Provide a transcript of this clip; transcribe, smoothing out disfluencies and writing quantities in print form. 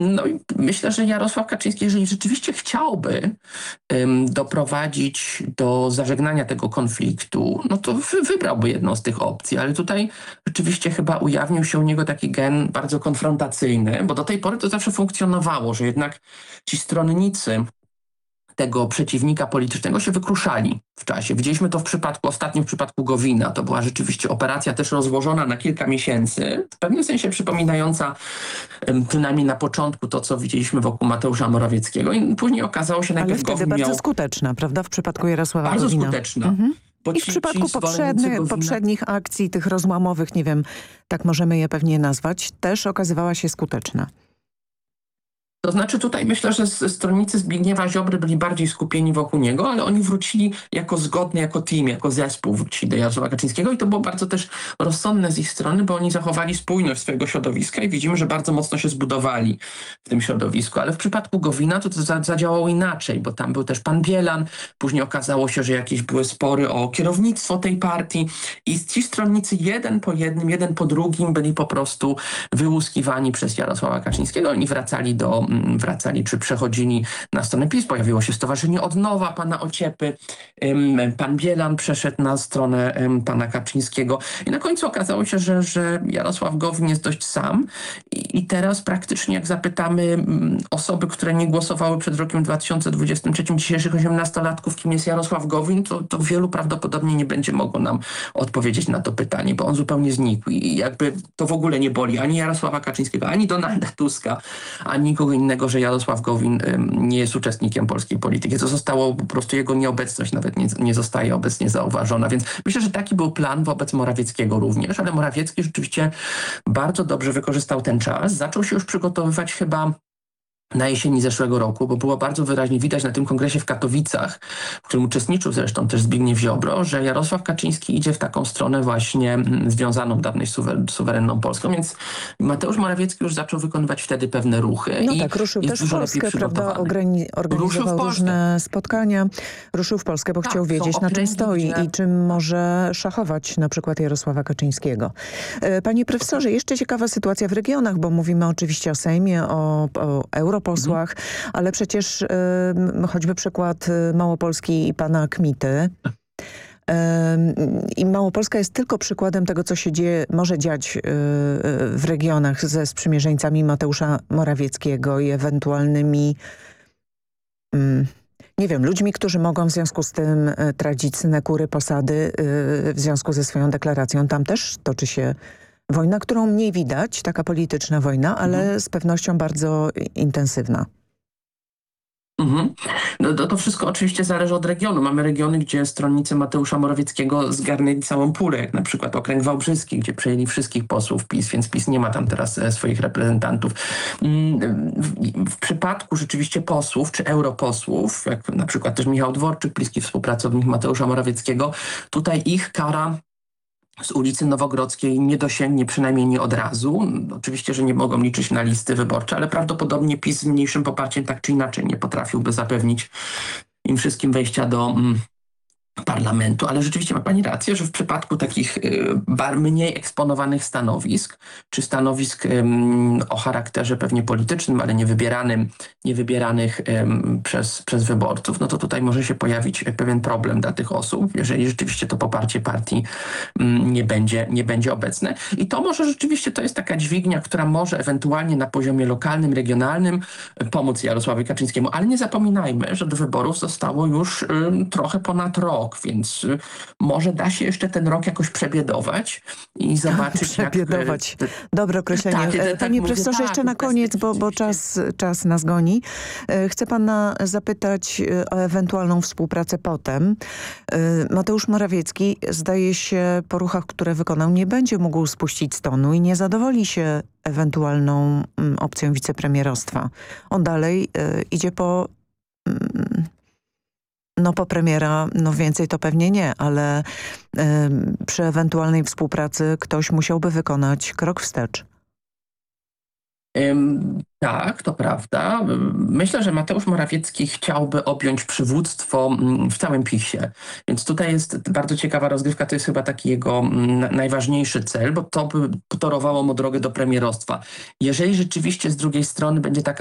No i myślę, że Jarosław Kaczyński, jeżeli rzeczywiście chciałby doprowadzić do zażegnania tego konfliktu, no to wybrałby jedną z tych opcji, ale tutaj rzeczywiście chyba ujawnił się u niego taki gen bardzo konfrontacyjny, bo do tej pory to zawsze funkcjonowało, że jednak ci stronnicy tego przeciwnika politycznego się wykruszali w czasie. Widzieliśmy to ostatnim w przypadku Gowina. To była rzeczywiście operacja też rozłożona na kilka miesięcy, w pewnym sensie przypominająca przynajmniej na początku to, co widzieliśmy wokół Mateusza Morawieckiego i później okazało się najpierw Ale wtedy Gowin bardzo miał skuteczna, prawda? W przypadku Jarosława bardzo Gowina. skuteczna. Bo I w przypadku poprzednich akcji, tych rozłamowych, nie wiem, tak możemy je pewnie nazwać, też okazywała się skuteczna. To znaczy tutaj myślę, że stronnicy Zbigniewa Ziobry byli bardziej skupieni wokół niego, ale oni wrócili jako zgodny, jako team, jako zespół wrócili do Jarosława Kaczyńskiego i to było bardzo też rozsądne z ich strony, bo oni zachowali spójność swojego środowiska i widzimy, że bardzo mocno się zbudowali w tym środowisku. Ale w przypadku Gowina to zadziałało inaczej, bo tam był też pan Bielan, później okazało się, że jakieś były spory o kierownictwo tej partii i ci stronnicy jeden po jednym, jeden po drugim byli po prostu wyłuskiwani przez Jarosława Kaczyńskiego. Oni wracali czy przechodzili na stronę PiS. Pojawiło się Stowarzyszenie Odnowa pana Ociepy. Pan Bielan przeszedł na stronę pana Kaczyńskiego. I na końcu okazało się, że Jarosław Gowin jest dość sam. I teraz praktycznie jak zapytamy osoby, które nie głosowały przed rokiem 2023, dzisiejszych 18-latków, kim jest Jarosław Gowin, to wielu prawdopodobnie nie będzie mogło nam odpowiedzieć na to pytanie, bo on zupełnie znikł. I jakby to w ogóle nie boli ani Jarosława Kaczyńskiego, ani Donalda Tuska, ani nikogo innego, że Jarosław Gowin nie jest uczestnikiem polskiej polityki. To zostało po prostu, jego nieobecność nawet nie zostaje obecnie zauważona. Więc myślę, że taki był plan wobec Morawieckiego również, ale Morawiecki rzeczywiście bardzo dobrze wykorzystał ten czas. Zaczął się już przygotowywać chyba na jesieni zeszłego roku, bo było bardzo wyraźnie widać na tym kongresie w Katowicach, w którym uczestniczył zresztą też Zbigniew Ziobro, że Jarosław Kaczyński idzie w taką stronę właśnie związaną dawnej suwerenną Polską, więc Mateusz Morawiecki już zaczął wykonywać wtedy pewne ruchy. No i tak, ruszył też w Polskę, prawda? Organizował różne spotkania. Ruszył w Polskę, bo chciał wiedzieć, na czym stoi i czym może szachować na przykład Jarosława Kaczyńskiego. Panie profesorze, jeszcze ciekawa sytuacja w regionach, bo mówimy oczywiście o Sejmie, o europosłach, ale przecież choćby przykład Małopolski i pana Kmity. I Małopolska jest tylko przykładem tego, co się może dziać w regionach ze sprzymierzeńcami Mateusza Morawieckiego i ewentualnymi nie wiem, ludźmi, którzy mogą w związku z tym tracić synekury, posady w związku ze swoją deklaracją. Tam też toczy się wojna, którą mniej widać, taka polityczna wojna, ale z pewnością bardzo intensywna. No to wszystko oczywiście zależy od regionu. Mamy regiony, gdzie stronnicy Mateusza Morawieckiego zgarnęli całą pulę, jak na przykład okręg wałbrzyski, gdzie przejęli wszystkich posłów PiS, więc PiS nie ma tam teraz swoich reprezentantów. W przypadku rzeczywiście posłów czy europosłów, jak na przykład też Michał Dworczyk, bliski współpracownik Mateusza Morawieckiego, tutaj ich kara z ulicy Nowogrodzkiej nie dosięgnie, przynajmniej nie od razu. Oczywiście, że nie mogą liczyć na listy wyborcze, ale prawdopodobnie PiS z mniejszym poparciem tak czy inaczej nie potrafiłby zapewnić im wszystkim wejścia do parlamentu, ale rzeczywiście ma pani rację, że w przypadku takich mniej eksponowanych stanowisk, czy stanowisk o charakterze pewnie politycznym, ale niewybieranych przez wyborców, no to tutaj może się pojawić pewien problem dla tych osób, jeżeli rzeczywiście to poparcie partii nie będzie obecne. I to może rzeczywiście, to jest taka dźwignia, która może ewentualnie na poziomie lokalnym, regionalnym pomóc Jarosławowi Kaczyńskiemu, ale nie zapominajmy, że do wyborów zostało już trochę ponad rok, więc może da się jeszcze ten rok jakoś przebiedować i zobaczyć przebiedować. Dobre określenie. Panie profesorze, jeszcze na koniec, bo czas nas goni. Chcę pana zapytać o ewentualną współpracę potem. Mateusz Morawiecki, zdaje się, po ruchach, które wykonał, nie będzie mógł spuścić z tonu i nie zadowoli się ewentualną opcją wicepremierostwa. On dalej idzie po premiera, więcej to pewnie nie, ale przy ewentualnej współpracy ktoś musiałby wykonać krok wstecz. Tak, to prawda. Myślę, że Mateusz Morawiecki chciałby objąć przywództwo w całym PiS-ie. Więc tutaj jest bardzo ciekawa rozgrywka. To jest chyba taki jego najważniejszy cel, bo to by torowało mu drogę do premierostwa. Jeżeli rzeczywiście z drugiej strony będzie taka